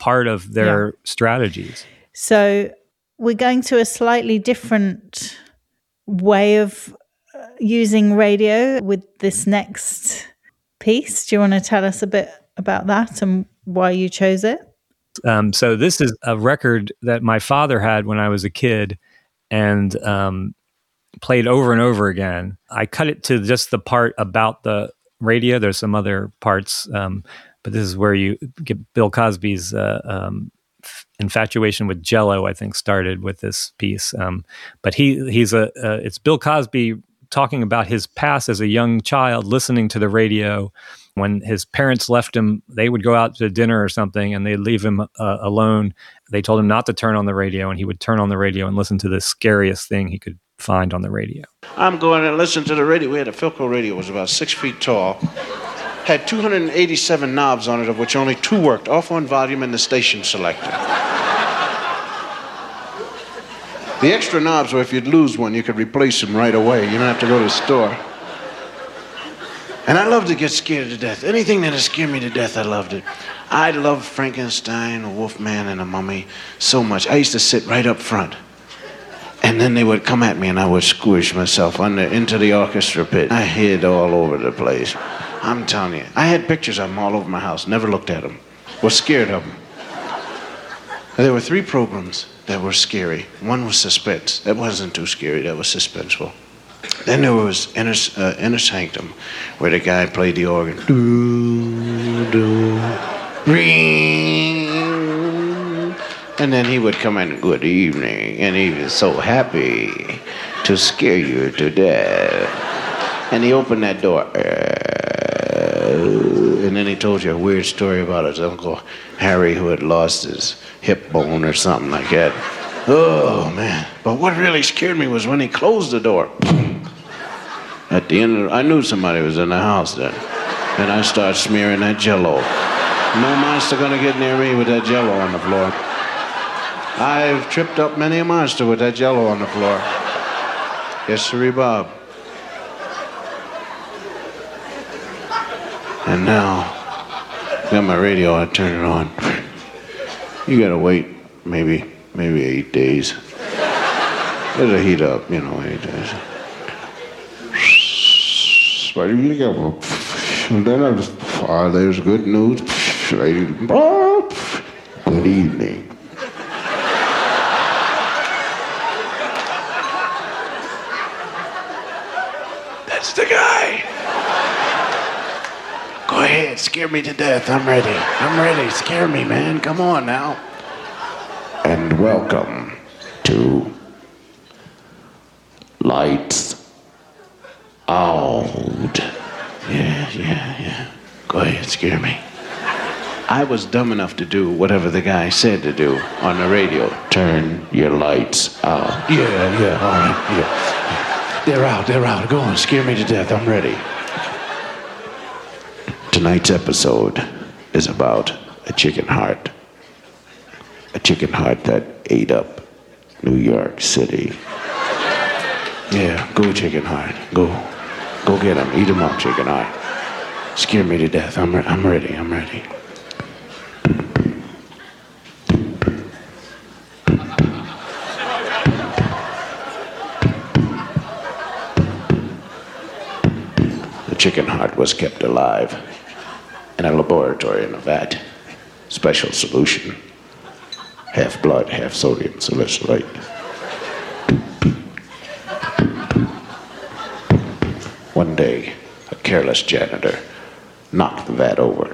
part of their strategies. So we're going to a slightly different way of using radio with this next piece. Do you want to tell us a bit about that and why you chose it? So this is a record that my father had when I was a kid and played over and over again. I cut it to just the part about the radio. There's some other parts, but this is where you get Bill Cosby's infatuation with Jell-O, I think, started with this piece. But it's Bill Cosby talking about his past as a young child, listening to the radio. When his parents left him, they would go out to dinner or something, and they'd leave him alone. They told him not to turn on the radio, and he would turn on the radio and listen to the scariest thing he could find on the radio. I'm going to listen to the radio. We had a Philco radio. It was about 6 feet tall. Had 287 knobs on it, of which only 2 worked, off on volume and the station selector. The extra knobs were if you'd lose one, you could replace them right away. You don't have to go to the store. And I loved to get scared to death. Anything that would scare me to death, I loved it. I loved Frankenstein, a Wolfman, and a Mummy so much. I used to sit right up front. And then they would come at me and I would squish myself into the orchestra pit. I hid all over the place. I'm telling you. I had pictures of them all over my house. Never looked at them. Was scared of them. There were 3 programs that were scary. One was Suspense. That wasn't too scary. That was suspenseful. Then there was Inner Sanctum, where the guy played the organ. Do, do, ring. And then he would come in, good evening, and he was so happy to scare you to death. And he opened that door, and then he told you a weird story about his Uncle Harry who had lost his hip bone or something like that. Oh, man. But what really scared me was when he closed the door. At the end, I knew somebody was in the house then. And I started smearing that Jell-O. No monster gonna get near me with that Jell-O on the floor. I've tripped up many a monster with that Jell-O on the floor. Yes, sirree, Bob. And now, got my radio, I turn it on. You gotta wait maybe 8 days. It'll heat up, 8 days. There's good news. Good evening. That's the guy. Go ahead, scare me to death. I'm ready. Scare me, man. Come on now. And welcome to Lights Out. Yeah. Go ahead, scare me. I was dumb enough to do whatever the guy said to do on the radio. Turn your lights out. Yeah, all right, yeah. They're out. Go on, scare me to death. I'm ready. Tonight's episode is about a chicken heart. A chicken heart that ate up New York City. Yeah, go chicken heart. Go get him. Eat him up, chicken heart. Scare me to death. I'm ready. The chicken heart was kept alive in a laboratory in a vat. Special solution. Half blood, half sodium salicylate. One day, a careless janitor knocked the vat over.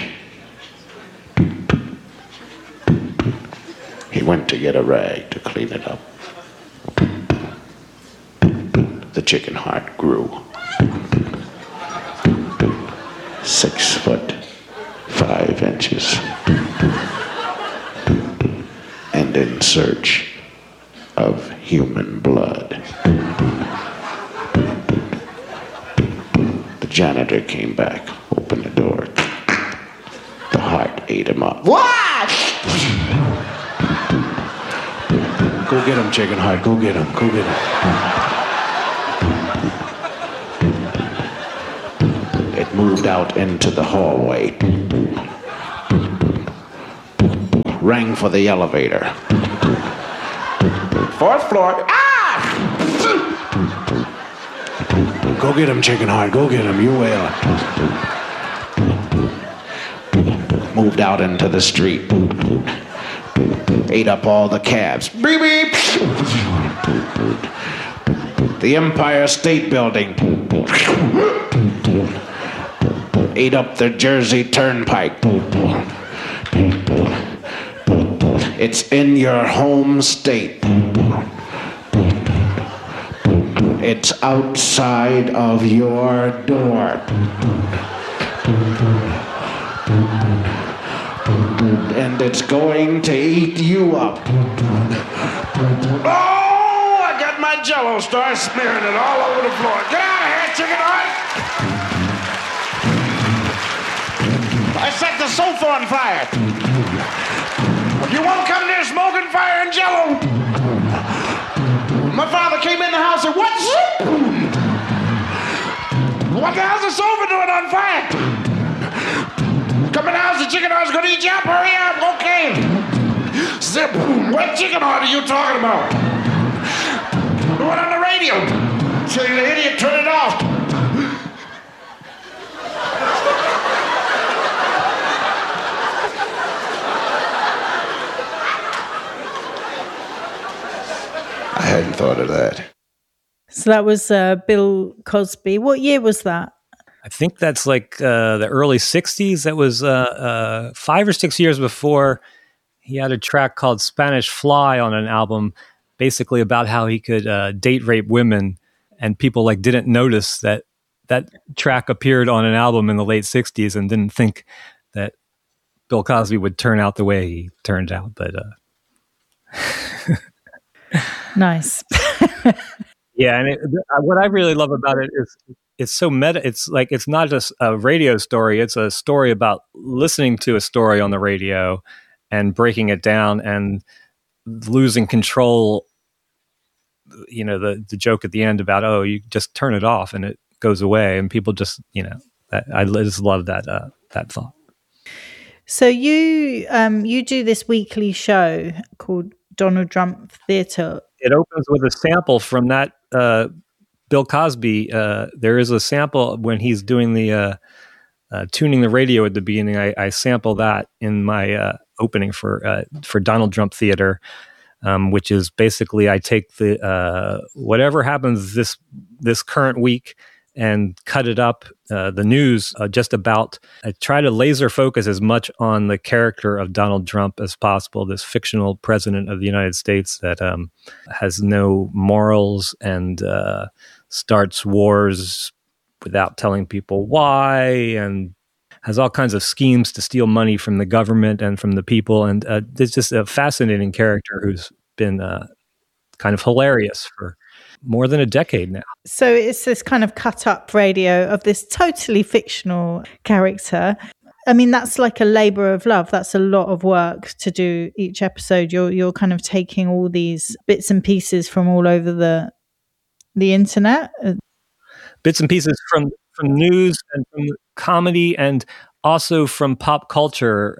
He went to get a rag to clean it up. The chicken heart grew. 6 foot 5 inches. And in search of human blood. The janitor came back, opened the door. The heart ate him up. What? Go get him, chicken heart. Go get him. It moved out into the hallway. rang for the elevator. Fourth floor. Ah! Go get him, Chicken Heart. Go get him. You will. Moved out into the street. Ate up all the cabs. Beep, beep. The Empire State Building. Ate up the Jersey Turnpike. It's in your home state. It's outside of your door. And it's going to eat you up. Oh, I got my Jell-O star smearing it all over the floor. Get out of here, Chicken Heart! I set the sofa on fire. You won't come near smoking fire and Jell-O. My father came in the house and what the hell's the sofa doing on fire? Come in the house, the Chicken Heart's gonna eat you up. Hurry up, okay. Zip. What Chicken Heart are you talking about? The one on the radio. Tell you the idiot, turn it off. I hadn't thought of that. So that was Bill Cosby. What year was that? I think that's like the early 60s. That was 5 or 6 years before he had a track called Spanish Fly on an album, basically about how he could date rape women. And people like didn't notice that that track appeared on an album in the late 60s and didn't think that Bill Cosby would turn out the way he turned out. But nice. yeah, and what I really love about it is it's so meta. It's like it's not just a radio story; it's a story about listening to a story on the radio and breaking it down and losing control. You know, the joke at the end about you just turn it off and it goes away, and people just I just love that that thought. So you do this weekly show called Donald Trump Theater. It opens with a sample from that Bill Cosby. There is a sample when he's doing the tuning the radio at the beginning. I sample that in my opening for Donald Trump Theater, which is basically I take the whatever happens this current week and cut it up, the news just about. I try to laser focus as much on the character of Donald Trump as possible, this fictional president of the United States that has no morals and starts wars without telling people why, and has all kinds of schemes to steal money from the government and from the people. And it's just a fascinating character who's been kind of hilarious for more than a decade now. So it's this kind of cut up radio of this totally fictional character. I mean, that's like a labor of love. That's a lot of work to do each episode. You're kind of taking all these bits and pieces from all over the internet. Bits and pieces from news and from comedy and also from pop culture.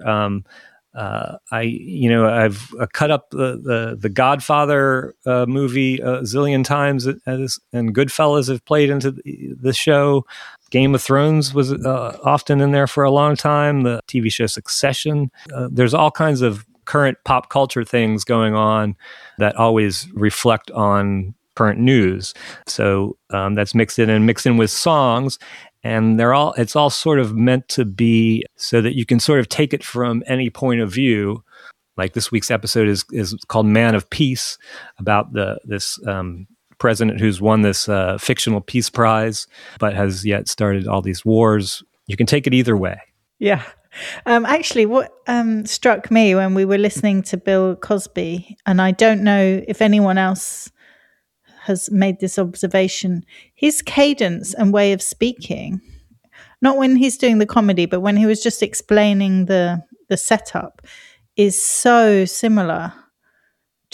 I've cut up the Godfather movie a zillion times, and Goodfellas have played into the show. Game of Thrones was often in there for a long time. The TV show Succession. There's all kinds of current pop culture things going on that always reflect on current news. So that's mixed in with songs. And it's all sort of meant to be so that you can sort of take it from any point of view. Like this week's episode is called Man of Peace, about this president who's won this fictional peace prize, but has yet started all these wars. You can take it either way. Yeah. Actually, what struck me when we were listening to Bill Cosby, and I don't know if anyone else has made this observation, his cadence and way of speaking, not when he's doing the comedy, but when he was just explaining the setup, is so similar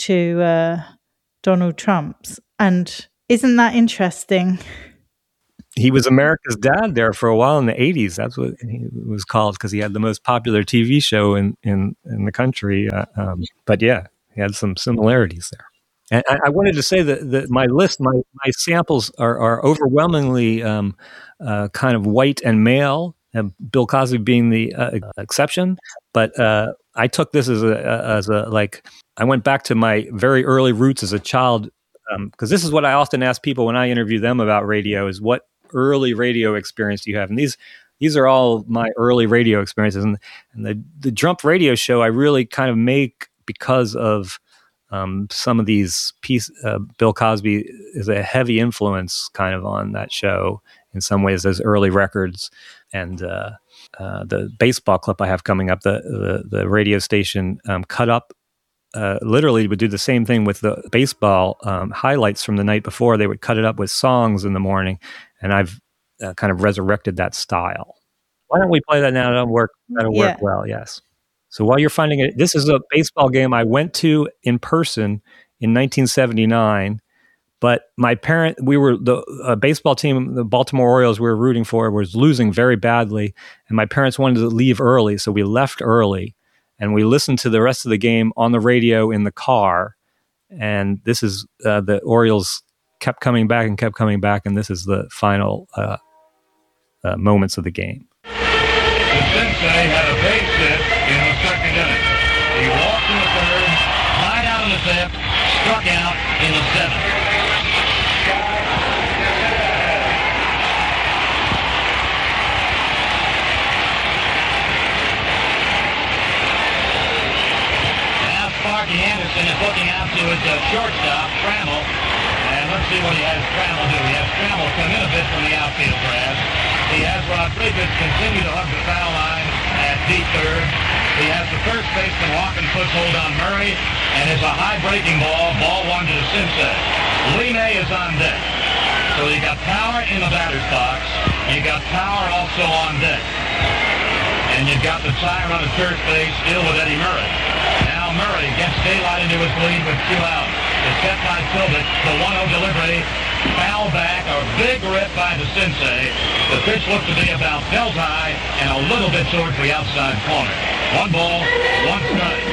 to Donald Trump's. And isn't that interesting? He was America's Dad there for a while in the 80s. That's what he was called, because he had the most popular TV show in the country. But yeah, he had some similarities there. And I wanted to say that my list, my samples are overwhelmingly kind of white and male, Bill Cosby being the exception. But I took this as a like, I went back to my very early roots as a child, because this is what I often ask people when I interview them about radio, is what early radio experience do you have? And these are all my early radio experiences. And the Jump Radio show I really kind of make because of some of these pieces. Bill Cosby is a heavy influence kind of on that show in some ways, those early records. And the baseball clip I have coming up, the radio station cut up, literally would do the same thing with the baseball highlights from the night before. They would cut it up with songs in the morning, and I've kind of resurrected that style. Why don't we play that now? That'll work well, yes. So while you're finding it, this is a baseball game I went to in person in 1979, but my the baseball team, the Baltimore Orioles we were rooting for, was losing very badly, and my parents wanted to leave early, so we left early, and we listened to the rest of the game on the radio in the car, and this is the Orioles kept coming back, and this is the final moments of the game. Sensei had a base hit in the second inning. He walked in the third, tied out in the fifth, struck out in the seventh. Now Sparky Anderson is looking out to his shortstop, Trammell. And let's see what he has Trammell do. He has Trammell come in a bit from the outfield grass. He has Rodriguez continue to hug the foul line at deep third. He has the first baseman walking foothold on Murray, and it's a high breaking ball one to the Sensei. Lee May is on deck. So you got power in the batter's box. You got power also on deck. And you've got the tie run at first base still with Eddie Murray. Now Murray gets daylight into his lead with 2 outs. It's set by Tilbich. The 1-0 delivery. Foul back, a big rip by the Sensei. The pitch looked to be about belt high and a little bit towards the outside corner. 1 ball, 1 strike.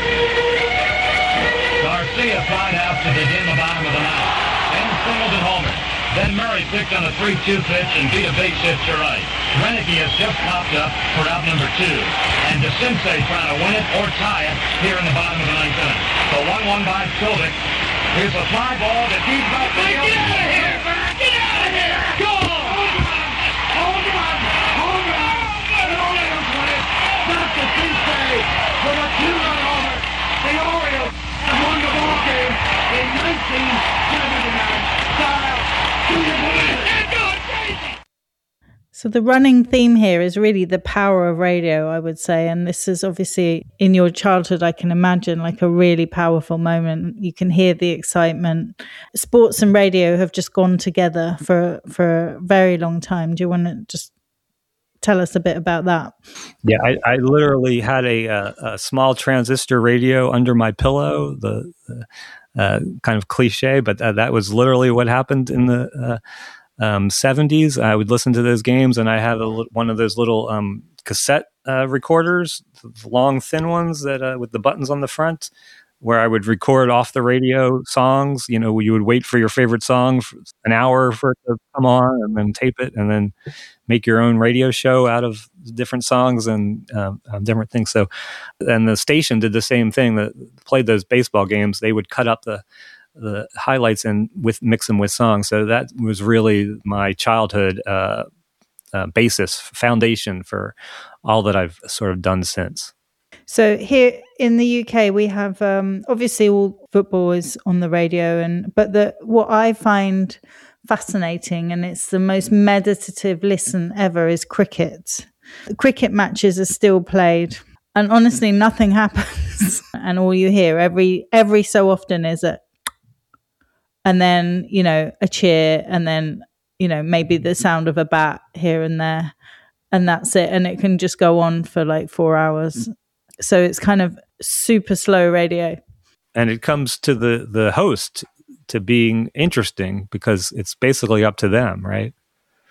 Garcia tried out to begin the bottom of the ninth. Then singled and homered. Then Murray picked on a 3-2 pitch and beat a base hit to right. Renicky has just popped up for out number 2. And the Sensei trying to win it or tie it here in the bottom of the ninth inning. So 1-1 by Tilbich. Here's a fly ball that keeps by field. Get out of here, man! Get out of here! Go! Home run! Don't let him win it. That's the Sensei with a 2-run homer. The Orioles have won the ball game in 1979. Style to the win. And go crazy! So the running theme here is really the power of radio, I would say. And this is obviously in your childhood, I can imagine, like a really powerful moment. You can hear the excitement. Sports and radio have just gone together for a very long time. Do you want to just tell us a bit about that? Yeah, I literally had a small transistor radio under my pillow, the kind of cliche, but that was literally what happened in the 70s. I would listen to those games, and I had one of those little cassette recorders, the long, thin ones that with the buttons on the front, where I would record off the radio songs. You know, you would wait for your favorite song for an hour for it to come on, and then tape it, and then make your own radio show out of different songs and different things. So, and the station did the same thing. That played those baseball games. They would cut up the highlights and mix them with songs. So that was really my childhood foundation for all that I've sort of done since. So here in the UK, we have obviously all football is on the radio, but what I find fascinating, and it's the most meditative listen ever, is cricket. The cricket matches are still played, and honestly, nothing happens, and all you hear every so often is and then, you know, a cheer, and then, you know, maybe the sound of a bat here and there, and that's it. And it can just go on for like 4 hours. So it's kind of super slow radio. And it comes to the host to being interesting, because it's basically up to them, right?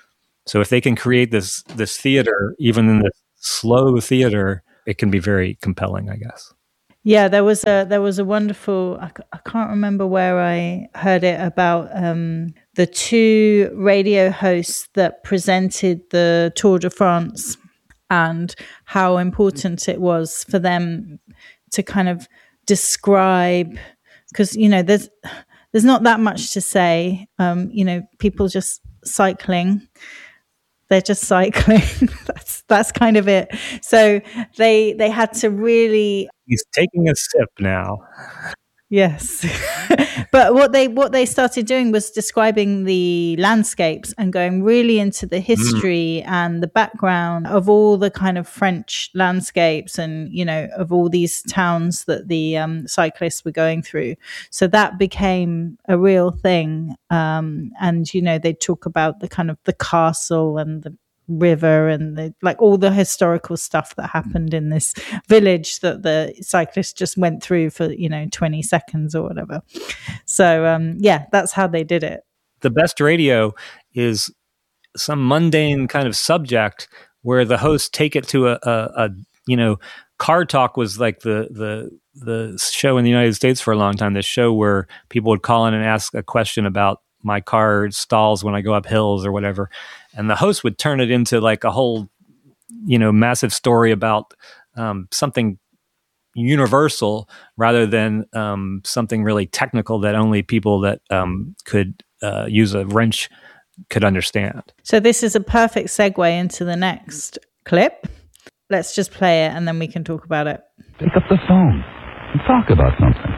So if they can create this theater, even in the slow theater, it can be very compelling, I guess. Yeah, there was a wonderful. I can't remember where I heard it about the two radio hosts that presented the Tour de France and how important it was for them to kind of describe, because there's not that much to say. People just cycling. They're just cycling. That's kind of it. So they had to really. He's taking a sip now. Yes. But what they started doing was describing the landscapes and going really into the history and the background of all the kind of French landscapes and, of all these towns that the cyclists were going through. So that became a real thing. And, they talk about the kind of the castle and the river and all the historical stuff that happened in this village that the cyclist just went through for 20 seconds or whatever. So that's how they did it. The best radio is some mundane kind of subject where the hosts take it to a Car Talk was like the show in the United States for a long time, this show where people would call in and ask a question about my car stalls when I go up hills or whatever. And the host would turn it into like a whole, massive story about something universal rather than something really technical that only people that could use a wrench could understand. So this is a perfect segue into the next clip. Let's just play it and then we can talk about it. Pick up the phone and talk about something.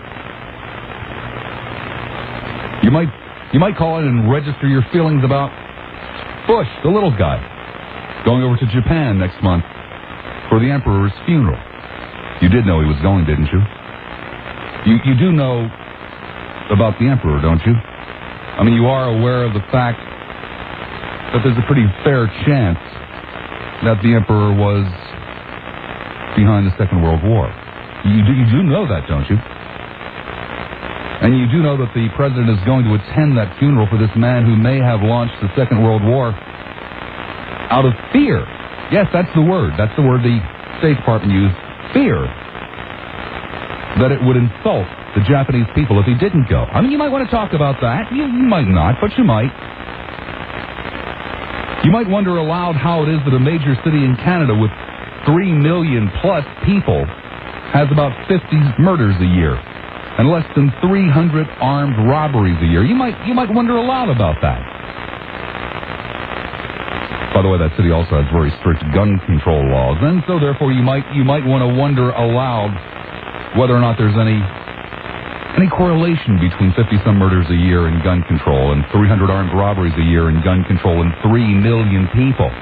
You might call in and register your feelings about Bush, the little guy, going over to Japan next month for the emperor's funeral. You did know he was going, didn't you? You do know about the emperor, don't you? I mean, you are aware of the fact that there's a pretty fair chance that the emperor was behind the Second World War. You do know that, don't you? And you do know that the president is going to attend that funeral for this man who may have launched the Second World War out of fear. Yes, that's the word. That's the word the State Department used. Fear. That it would insult the Japanese people if he didn't go. I mean, you might want to talk about that. You might not, but you might. You might wonder aloud how it is that a major city in Canada with 3 million plus people has about 50 murders a year and less than 300 armed robberies a year. You might wonder aloud about that. By the way, that city also has very strict gun control laws, and so therefore you might want to wonder aloud whether or not there's any correlation between 50-some murders a year in gun control and 300 armed robberies a year in gun control and 3 million people.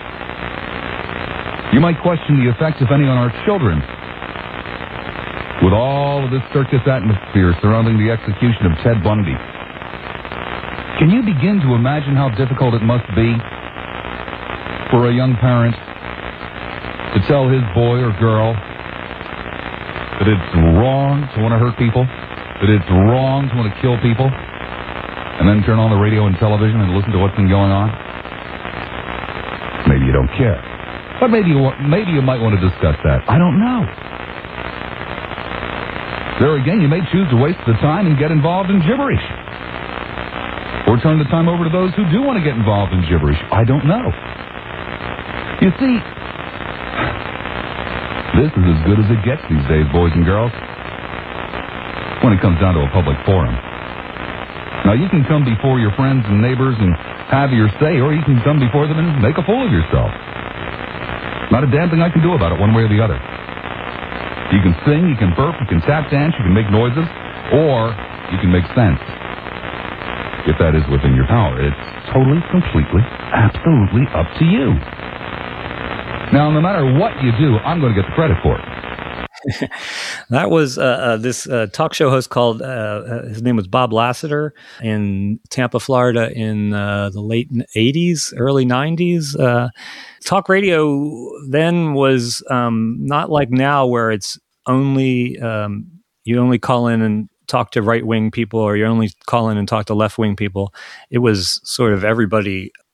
You might question the effects, if any, on our children. With all of this circus atmosphere surrounding the execution of Ted Bundy, can you begin to imagine how difficult it must be for a young parent to tell his boy or girl that it's wrong to want to hurt people, that it's wrong to want to kill people, and then turn on the radio and television and listen to what's been going on? Maybe you don't care. But maybe you might want to discuss that. I don't know. There again, you may choose to waste the time and get involved in gibberish. Or turn the time over to those who do want to get involved in gibberish. I don't know. You see, this is as good as it gets these days, boys and girls, when it comes down to a public forum. Now, you can come before your friends and neighbors and have your say, or you can come before them and make a fool of yourself. Not a damn thing I can do about it one way or the other. You can sing, you can burp, you can tap dance, you can make noises, or you can make sense. If that is within your power, it's totally, completely, absolutely up to you. Now, no matter what you do, I'm going to get the credit for it. That was this talk show host called, his name was Bob Lasseter in Tampa, Florida in the late 80s, early 90s. Talk radio then was not like now where it's only, you only call in and talk to right-wing people or you only call in and talk to left-wing people. It was sort of everybody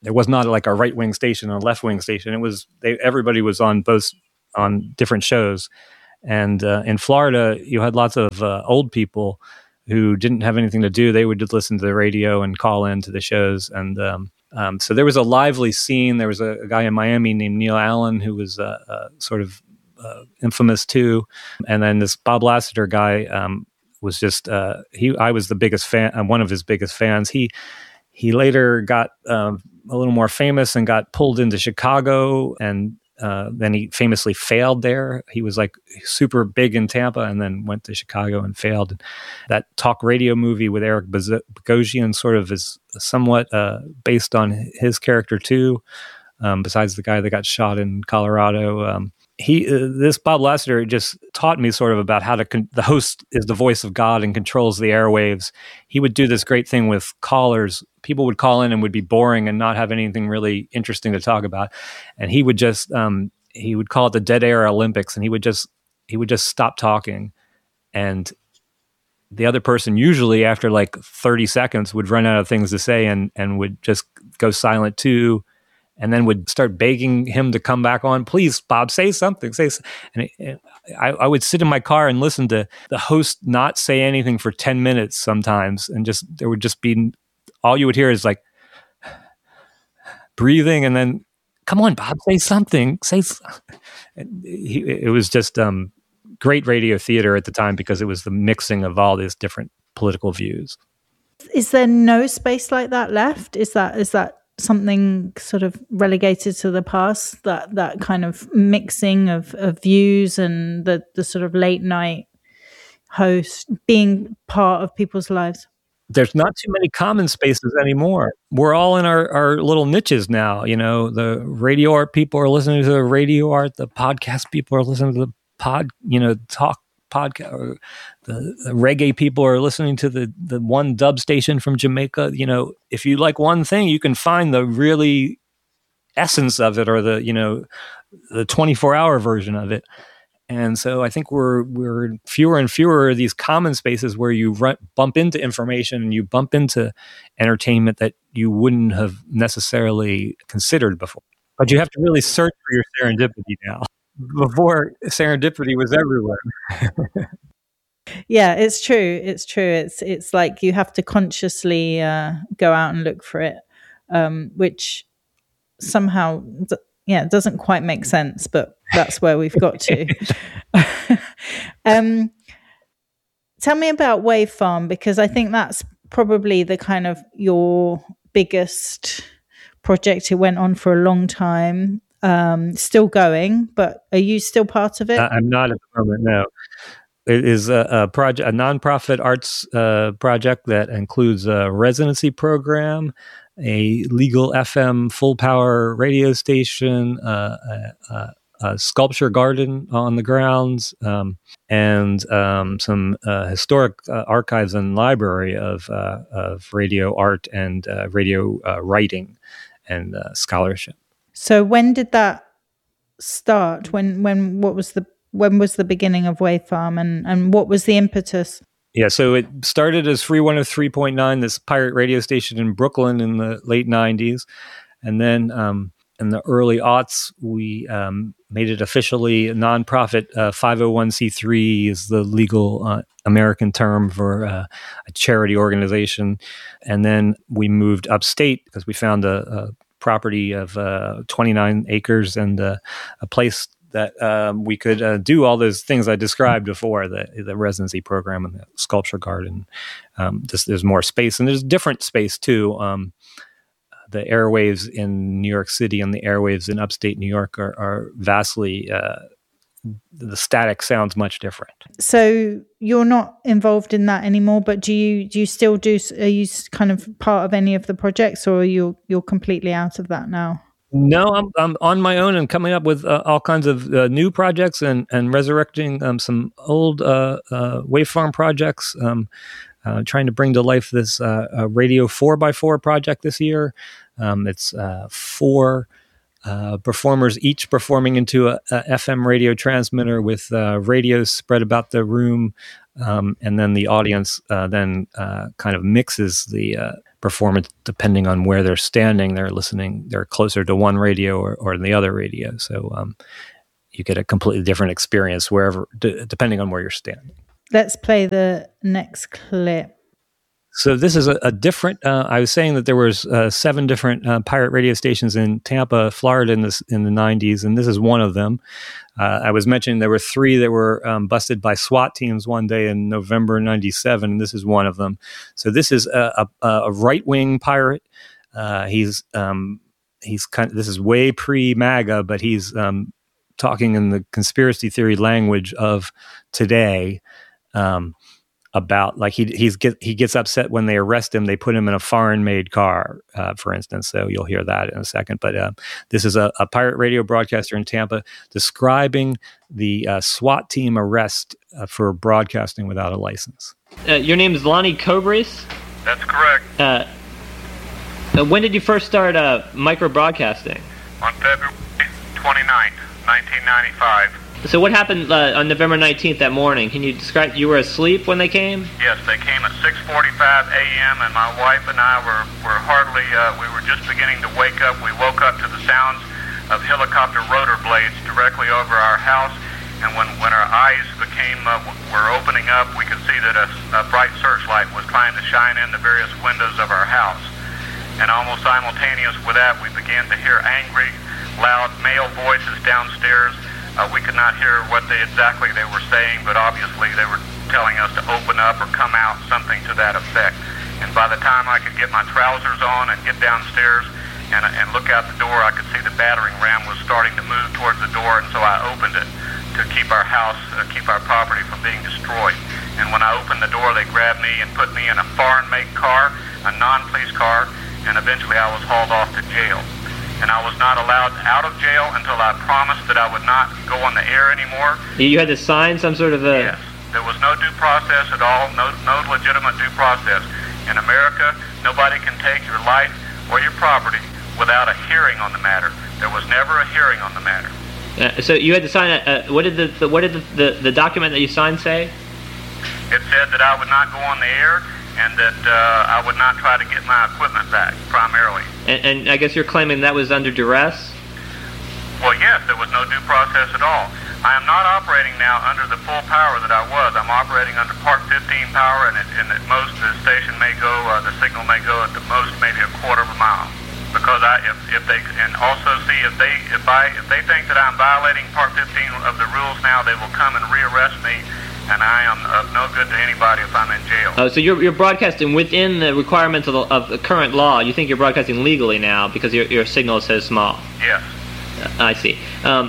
there was not like a right wing station and a left wing station. It was everybody was on different shows. And in Florida, you had lots of old people who didn't have anything to do. They would just listen to the radio and call in to the shows. And so there was a lively scene. There was a guy in Miami named Neil Allen who was sort of infamous too. And then this Bob Lasseter guy was just I was the biggest fan, one of his biggest fans. He later got a little more famous and got pulled into Chicago, and then he famously failed there. He was like super big in Tampa and then went to Chicago and failed. That talk radio movie with Eric Bogosian sort of is somewhat based on his character too, besides the guy that got shot in Colorado. This Bob Lasseter just taught me sort of about how the host is the voice of God and controls the airwaves. He would do this great thing with callers. People would call in and would be boring and not have anything really interesting to talk about. And he would just, he would call it the Dead Air Olympics, and he would just stop talking. And the other person, usually after like 30 seconds, would run out of things to say and would just go silent too. And then would start begging him to come back on. Please, Bob, say something. And I would sit in my car and listen to the host not say anything for 10 minutes sometimes. And there would just be, all you would hear is like breathing. And then, come on, Bob, say something. It was just great radio theater at the time because it was the mixing of all these different political views. Is there no space like that left? Is that something sort of relegated to the past, that kind of mixing of views and the sort of late night host being part of people's lives? There's not too many common spaces anymore. We're all in our little niches now. You know, the radio art people are listening to the radio art. The podcast people are listening to the talk podcast. Or the reggae people are listening to the one dub station from Jamaica. You know, if you like one thing, you can find the really essence of it, or the 24-hour version of it. And so I think we're fewer and fewer of these common spaces where you bump into information and you bump into entertainment that you wouldn't have necessarily considered before. But you have to really search for your serendipity now. Before, serendipity was everywhere. Yeah, it's true. It's like you have to consciously go out and look for it, which somehow, doesn't quite make sense, but that's where we've got to. Tell me about Wave Farm, because I think that's probably the kind of your biggest project. It went on for a long time. Still going, but are you still part of it? I'm not at the moment, no. It is a project, a nonprofit arts project that includes a residency program, a legal FM full power radio station, a sculpture garden on the grounds, and some historic archives and library of radio art and radio writing and scholarship. So when did that start? When was the beginning of Wave Farm, and what was the impetus? Yeah, so it started as Free 103.9, this pirate radio station in Brooklyn in the late 90s. And then in the early aughts, we made it officially a nonprofit. 501c3 is the legal American term for a charity organization. And then we moved upstate because we found a property of 29 acres and a place that we could do all those things I described before, the residency program and the sculpture garden. There's more space, and there's different space too. The airwaves in New York City and the airwaves in upstate New York are vastly, the static sounds much different. So you're not involved in that anymore, but do you still do, are you kind of part of any of the projects, or you're completely out of that now? No, I'm on my own and coming up with all kinds of new projects and resurrecting some old Wave Farm projects. Trying to bring to life this Radio 4x4 project this year. It's 4 performers, each performing into a FM radio transmitter with radios spread about the room, and then the audience then kind of mixes the performance depending on where they're standing. They're closer to one radio or the other radio. So you get a completely different experience wherever, depending on where you're standing. Let's play the next clip. So this is a different. I was saying that there was 7 different pirate radio stations in Tampa, Florida, in the '90s, and this is one of them. I was mentioning there were 3 that were busted by SWAT teams one day in November '97, and this is one of them. So this is a right-wing pirate. He's this is way pre-MAGA, but he's talking in the conspiracy theory language of today. About like he gets upset when they arrest him. They put him in a foreign-made car, for instance. So you'll hear that in a second. But this is a pirate radio broadcaster in Tampa describing the SWAT team arrest for broadcasting without a license. Your name is Lonnie Cobris? That's correct. When did you first start micro broadcasting? On February 29th, 1995. So what happened on November 19th that morning? Can you describe? You were asleep when they came? Yes, they came at 6:45 a.m. and my wife and I were hardly, we were just beginning to wake up. We woke up to the sounds of helicopter rotor blades directly over our house, and when our eyes were opening up, we could see that a bright searchlight was trying to shine in the various windows of our house. And almost simultaneous with that, we began to hear angry, loud male voices downstairs. We could not hear what exactly they were saying, but obviously they were telling us to open up or come out, something to that effect. And by the time I could get my trousers on and get downstairs and look out the door, I could see the battering ram was starting to move towards the door, and so I opened it to keep our house, keep our property from being destroyed. And when I opened the door, they grabbed me and put me in a foreign-made car, a non-police car, and eventually I was hauled off to jail. And I was not allowed out of jail until I promised that I would not go on the air anymore. You had to sign some sort of a... Yes. There was no due process at all, no legitimate due process. In America, nobody can take your life or your property without a hearing on the matter. There was never a hearing on the matter. So you had to sign what did the document that you signed say? It said that I would not go on the air and that I would not try to get my equipment back, primarily. And I guess you're claiming that was under duress? Well, yes, there was no due process at all. I am not operating now under the full power that I was. I'm operating under Part 15 power, and at most the station may go, the signal may go at the most maybe a quarter of a mile. Because if they think that I'm violating Part 15 of the rules now, they will come and rearrest me. And I am of no good to anybody if I'm in jail. Oh, so you're broadcasting within the requirements of the current law. You think you're broadcasting legally now because your signal is so small. Yes. I see.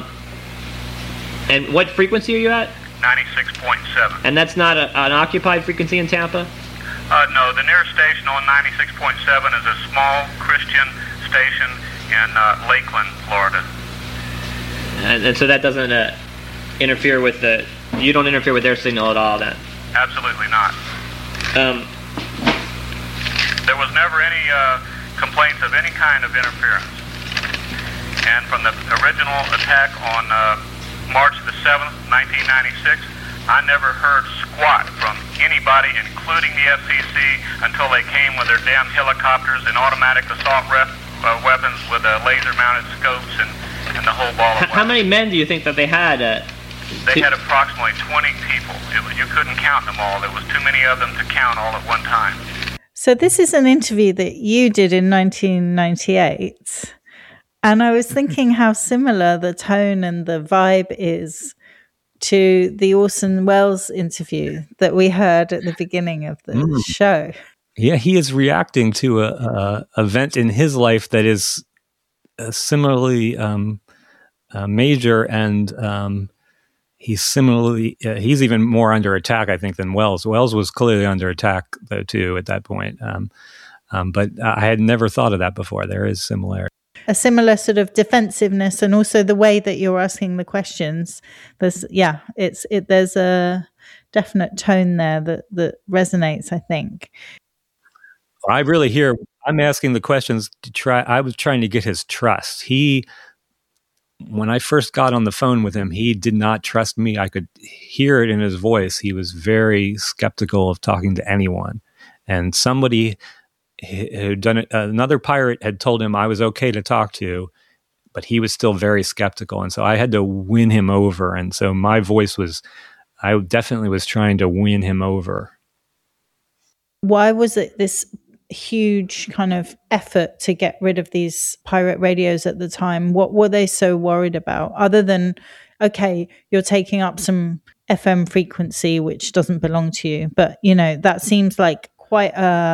And what frequency are you at? 96.7. And that's not an occupied frequency in Tampa? No, the nearest station on 96.7 is a small Christian station in Lakeland, Florida. And so that doesn't interfere with you don't interfere with their signal at all then? Absolutely not. There was never any complaints of any kind of interference. And from the original attack on March the 7th, 1996, I never heard squat from anybody, including the FCC, until they came with their damn helicopters and automatic assault weapons with laser-mounted scopes and the whole ball of wax. How many men do you think that they had? They had approximately 20 people. You couldn't count them all. There was too many of them to count all at one time. So this is an interview that you did in 1998. And I was thinking how similar the tone and the vibe is to the Orson Welles interview that we heard at the beginning of the show. Yeah, he is reacting to a event in his life that is similarly major, and he's even more under attack, I think, than Welles. Welles was clearly under attack, though, too, at that point. But I had never thought of that before. There is similarity. A similar sort of defensiveness, and also the way that you're asking the questions. There's a definite tone there that resonates, I think. I really hear, I'm asking the questions I was trying to get his trust. When I first got on the phone with him, he did not trust me. I could hear it in his voice. He was very skeptical of talking to anyone. And somebody who'd done it. Another pirate had told him I was okay to talk to, but he was still very skeptical. And so I had to win him over. And so my voice I definitely was trying to win him over. Why was it this huge kind of effort to get rid of these pirate radios at the time? What were they so worried about, other than, okay, you're taking up some FM frequency which doesn't belong to you? But that seems like quite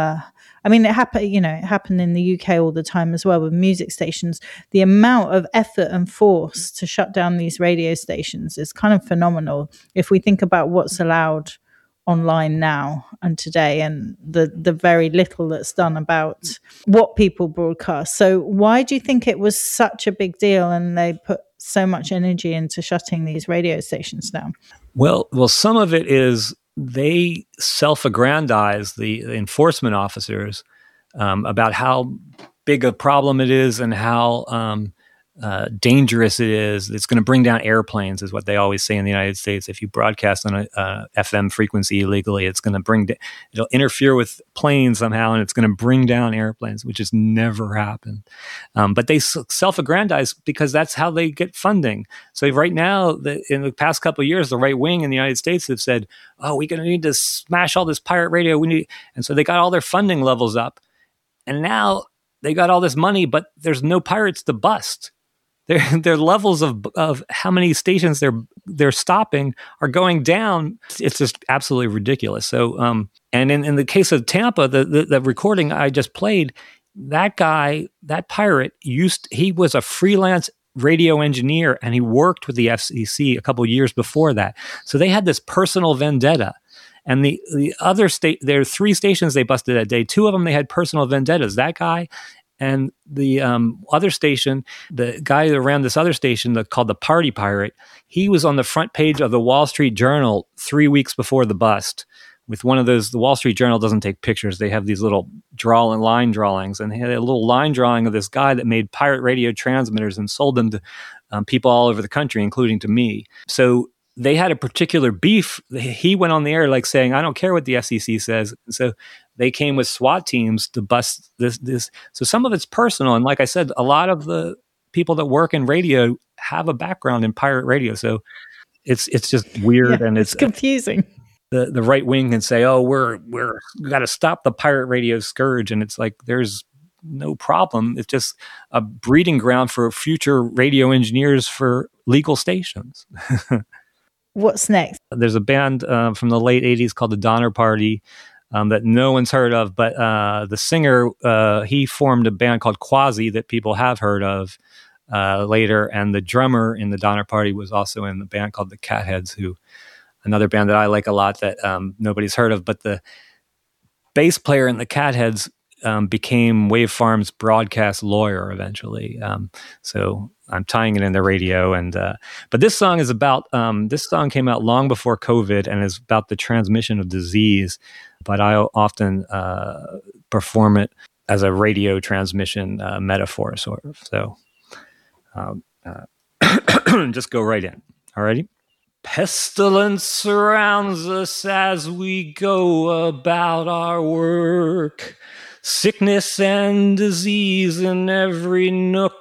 it happened in the UK all the time as well with music stations. The amount of effort and force to shut down these radio stations is kind of phenomenal if we think about what's allowed online now and today, and the very little that's done about what people broadcast. So why do you think it was such a big deal and they put so much energy into shutting these radio stations down? Well, some of it is they self-aggrandize, the enforcement officers, about how big a problem it is and how dangerous it is. It's going to bring down airplanes, is what they always say in the United States. If you broadcast on a FM frequency illegally, it's going to it'll interfere with planes somehow, and it's going to bring down airplanes, which has never happened. But they self-aggrandize because that's how they get funding. So right now, in the past couple of years, the right wing in the United States have said, "Oh, we're going to need to smash all this pirate radio. And so they got all their funding levels up, and now they got all this money, but there's no pirates to bust. Their levels of how many stations they're stopping are going down. It's just absolutely ridiculous." So, and in the case of Tampa, the recording I just played, that guy, that pirate, he was a freelance radio engineer, and he worked with the FCC a couple of years before that. So they had this personal vendetta. And the other there are 3 stations they busted that day. 2 of them they had personal vendettas. That guy. And the other station, the guy that ran this other station called the Party Pirate, he was on the front page of the Wall Street Journal 3 weeks before the bust with one of those. The Wall Street Journal doesn't take pictures. They have these little line drawings. And they had a little line drawing of this guy that made pirate radio transmitters and sold them to people all over the country, including to me. So they had a particular beef. He went on the air saying, "I don't care what the FCC says." And so they came with SWAT teams to bust this. So some of it's personal. And like I said, a lot of the people that work in radio have a background in pirate radio. So it's just weird. Yeah, and it's confusing. The right wing can say, "Oh, we got to stop the pirate radio scourge." And it's like, there's no problem. It's just a breeding ground for future radio engineers for legal stations. What's next? There's a band from the late 80s called the Donner Party that no one's heard of, but the singer, he formed a band called Quasi that people have heard of later, and the drummer in the Donner Party was also in the band called the Catheads, another band that I like a lot that nobody's heard of, but the bass player in the Catheads became Wave Farm's broadcast lawyer eventually. So I'm tying it in the radio, but this song is about. This song came out long before COVID and is about the transmission of disease. But I often perform it as a radio transmission metaphor, sort of. So just go right in. Alrighty. Pestilence surrounds us as we go about our work. Sickness and disease in every nook